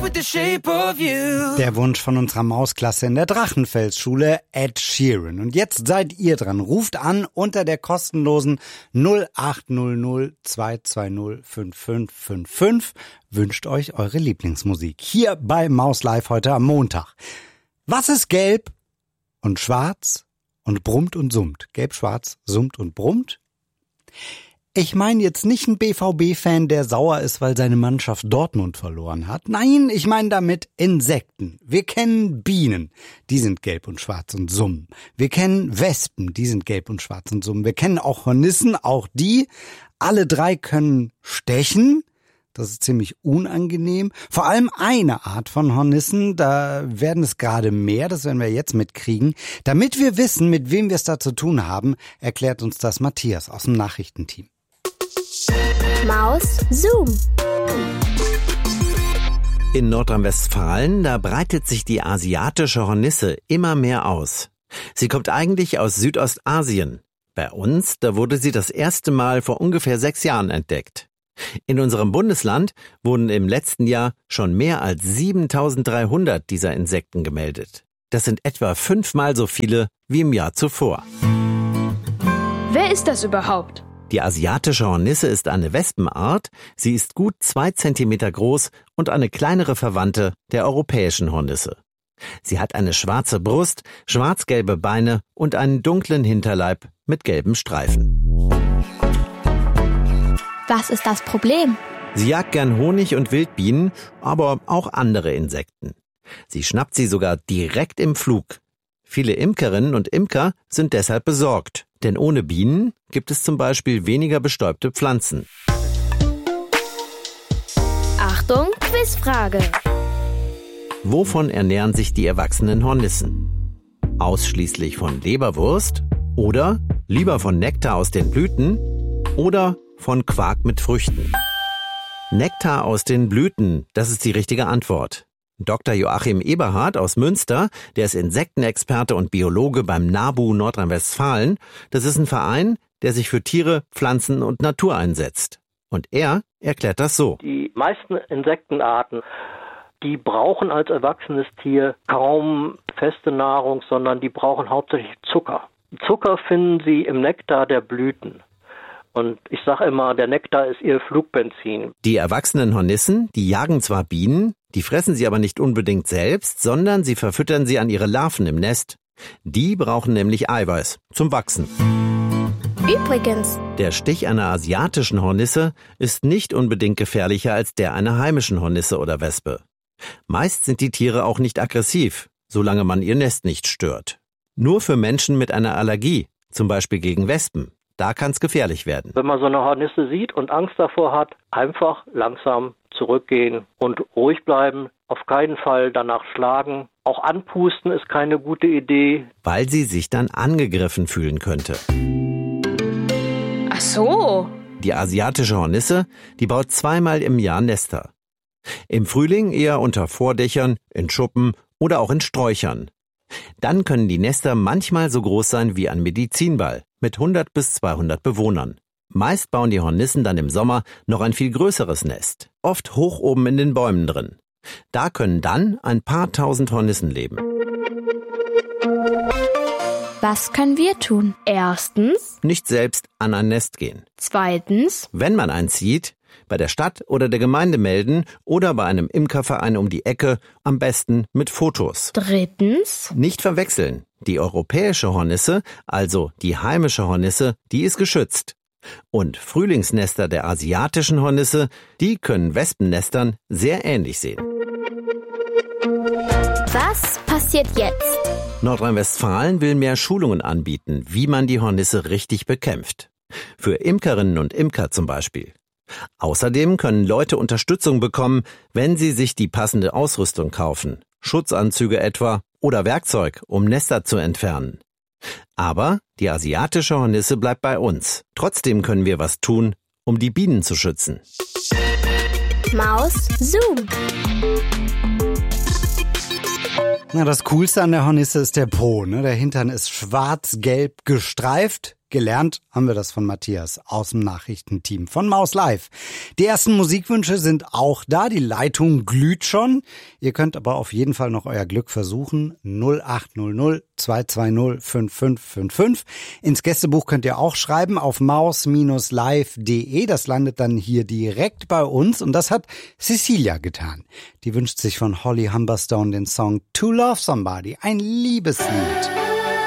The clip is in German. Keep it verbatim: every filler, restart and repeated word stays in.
with the shape of you. Der Wunsch von unserer Mausklasse in der Drachenfelsschule, Ed Sheeran. Und jetzt seid ihr dran. Ruft an unter der kostenlosen null acht null null zwei zwei null fünf fünf fünf fünf. Wünscht euch eure Lieblingsmusik. Hier bei Maus Live heute am Montag. Was ist gelb und schwarz und brummt und summt? Gelb, schwarz, summt und brummt? Ich meine jetzt nicht einen B V B-Fan, der sauer ist, weil seine Mannschaft Dortmund verloren hat. Nein, ich meine damit Insekten. Wir kennen Bienen, die sind gelb und schwarz und summen. Wir kennen Wespen, die sind gelb und schwarz und summen. Wir kennen auch Hornissen, auch die. Alle drei können stechen. Das ist ziemlich unangenehm. Vor allem eine Art von Hornissen, da werden es gerade mehr, das werden wir jetzt mitkriegen. Damit wir wissen, mit wem wir es da zu tun haben, erklärt uns das Matthias aus dem Nachrichtenteam. Maus Zoom. In Nordrhein-Westfalen, da breitet sich die asiatische Hornisse immer mehr aus. Sie kommt eigentlich aus Südostasien. Bei uns, da wurde sie das erste Mal vor ungefähr sechs Jahren entdeckt. In unserem Bundesland wurden im letzten Jahr schon mehr als siebentausenddreihundert dieser Insekten gemeldet. Das sind etwa fünfmal so viele wie im Jahr zuvor. Wer ist das überhaupt? Die asiatische Hornisse ist eine Wespenart. Sie ist gut zwei Zentimeter groß und eine kleinere Verwandte der europäischen Hornisse. Sie hat eine schwarze Brust, schwarz-gelbe Beine und einen dunklen Hinterleib mit gelben Streifen. Was ist das Problem? Sie jagt gern Honig und Wildbienen, aber auch andere Insekten. Sie schnappt sie sogar direkt im Flug. Viele Imkerinnen und Imker sind deshalb besorgt, denn ohne Bienen gibt es zum Beispiel weniger bestäubte Pflanzen. Achtung, Quizfrage. Wovon ernähren sich die erwachsenen Hornissen? Ausschließlich von Leberwurst? Oder lieber von Nektar aus den Blüten? Oder von Quark mit Früchten? Nektar aus den Blüten, das ist die richtige Antwort. Doktor Joachim Eberhard aus Münster, der ist Insektenexperte und Biologe beim NABU Nordrhein-Westfalen. Das ist ein Verein, der sich für Tiere, Pflanzen und Natur einsetzt. Und er erklärt das so. Die meisten Insektenarten, die brauchen als erwachsenes Tier kaum feste Nahrung, sondern die brauchen hauptsächlich Zucker. Zucker finden sie im Nektar der Blüten. Und ich sage immer, der Nektar ist ihr Flugbenzin. Die erwachsenen Hornissen, die jagen zwar Bienen, die fressen sie aber nicht unbedingt selbst, sondern sie verfüttern sie an ihre Larven im Nest. Die brauchen nämlich Eiweiß zum Wachsen. Übrigens, der Stich einer asiatischen Hornisse ist nicht unbedingt gefährlicher als der einer heimischen Hornisse oder Wespe. Meist sind die Tiere auch nicht aggressiv, solange man ihr Nest nicht stört. Nur für Menschen mit einer Allergie, zum Beispiel gegen Wespen, da kann es gefährlich werden. Wenn man so eine Hornisse sieht und Angst davor hat, einfach langsam zurückgehen und ruhig bleiben. Auf keinen Fall danach schlagen. Auch anpusten ist keine gute Idee. Weil sie sich dann angegriffen fühlen könnte. Ach so. Die asiatische Hornisse, die baut zweimal im Jahr Nester. Im Frühling eher unter Vordächern, in Schuppen oder auch in Sträuchern. Dann können die Nester manchmal so groß sein wie ein Medizinball mit hundert bis zweihundert Bewohnern. Meist bauen die Hornissen dann im Sommer noch ein viel größeres Nest, oft hoch oben in den Bäumen drin. Da können dann ein paar tausend Hornissen leben. Was können wir tun? Erstens. Nicht selbst an ein Nest gehen. Zweitens. Wenn man eins sieht, bei der Stadt oder der Gemeinde melden oder bei einem Imkerverein um die Ecke, am besten mit Fotos. Drittens. Nicht verwechseln. Die europäische Hornisse, also die heimische Hornisse, die ist geschützt. Und Frühlingsnester der asiatischen Hornisse, die können Wespennestern sehr ähnlich sehen. Was passiert jetzt? Nordrhein-Westfalen will mehr Schulungen anbieten, wie man die Hornisse richtig bekämpft. Für Imkerinnen und Imker zum Beispiel. Außerdem können Leute Unterstützung bekommen, wenn sie sich die passende Ausrüstung kaufen. Schutzanzüge etwa oder Werkzeug, um Nester zu entfernen. Aber die asiatische Hornisse bleibt bei uns. Trotzdem können wir was tun, um die Bienen zu schützen. Maus Zoom. Na, das Coolste an der Hornisse ist der Po. Ne? Der Hintern ist schwarz-gelb gestreift. Gelernt haben wir das von Matthias aus dem Nachrichtenteam von Maus Live. Die ersten Musikwünsche sind auch da, die Leitung glüht schon. Ihr könnt aber auf jeden Fall noch euer Glück versuchen. null acht null null zwei zwei null fünf fünf fünf fünf. Ins Gästebuch könnt ihr auch schreiben auf maus live punkt de. Das landet dann hier direkt bei uns und das hat Cecilia getan. Die wünscht sich von Holly Humberstone den Song To Love Somebody, ein Liebeslied.